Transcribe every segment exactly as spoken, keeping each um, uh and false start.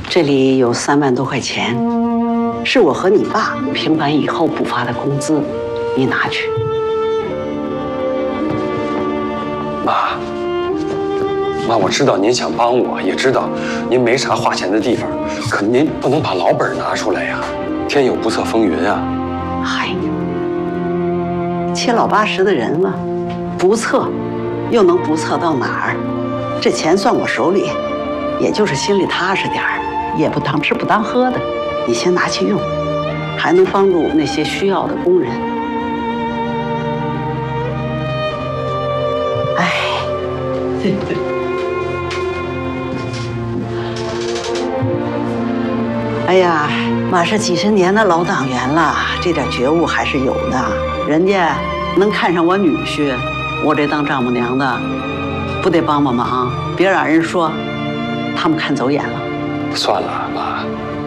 这里有三万多块钱，是我和你爸平反以后补发的工资，你拿去。 妈，妈，我知道您想帮我，也知道您没啥花钱的地方，可您不能把老本拿出来呀！天有不测风云啊！ 嗨，七老八十的人了，不测，又能不测到哪儿？这钱算我手里，也就是心里踏实点儿。 也不当吃不当喝的，你先拿去用，还能帮助那些需要的工人。哎，哎呀，妈是几十年的老党员了，这点觉悟还是有的。人家能看上我女婿，我这当丈母娘的，不得帮帮忙？别让人说他们看走眼了。 算了，妈。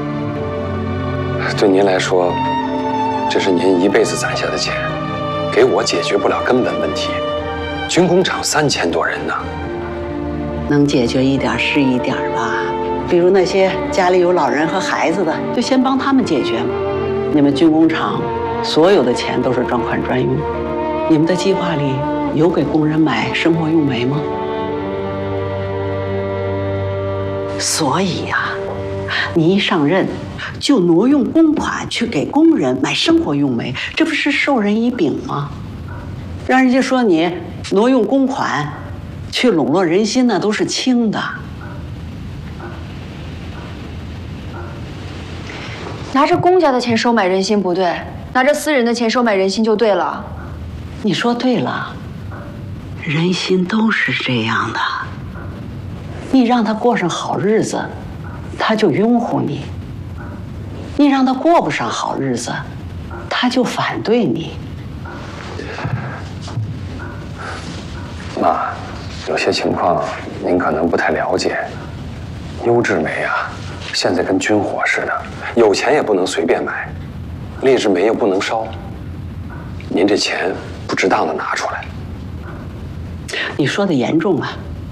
对您来说，这是您一辈子攒下的钱，给我解决不了根本问题。军工厂三千多人呢， 能解决一点是一点吧。比如那些家里有老人和孩子的，就先帮他们解决嘛。你们军工厂所有的钱都是专款专用，你们的计划里有给工人买生活用煤吗？ 所以呀、啊，你一上任就挪用公款去给工人买生活用煤，这不是授人以柄吗？让人家说你挪用公款去笼络人心，那都是轻的。 拿着公家的钱收买人心不对，拿着私人的钱收买人心就对了。 你说对了，人心都是这样的。 你让他过上好日子，他就拥护你；你让他过不上好日子，他就反对你。 妈，有些情况您可能不太了解。优质煤啊，现在跟军火似的，有钱也不能随便买，劣质煤又不能烧。您这钱不值当的拿出来。 你说的严重啊！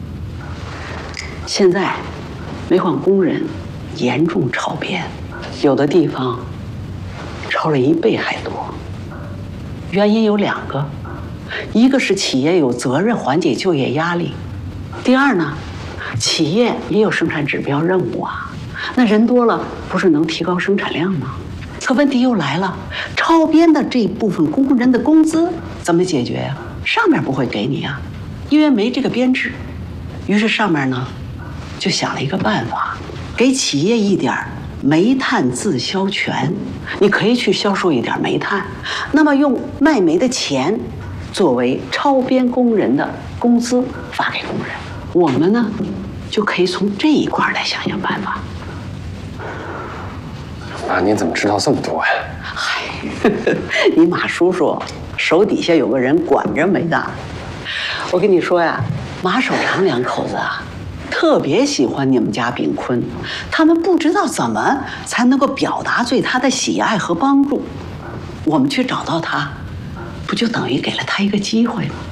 现在，煤矿工人严重超编，有的地方超了一倍还多。原因有两个，一个是企业有责任缓解就业压力，第二呢，企业也有生产指标任务啊。那人多了，不是能提高生产量吗？可问题又来了，超编的这一部分工人的工资怎么解决呀？上面不会给你啊，因为没这个编制。于是上面呢。 就想了一个办法，给企业一点煤炭自销权，你可以去销售一点煤炭，那么用卖煤的钱作为超编工人的工资发给工人，我们呢就可以从这一块来想想办法。 妈，您怎么知道这么多呀？ 嗨，你马叔叔手底下有个人管着煤的，我跟你说呀，马守常两口子啊。 特别喜欢你们家炳坤，他们不知道怎么才能够表达对他的喜爱和帮助。我们去找到他，不就等于给了他一个机会吗？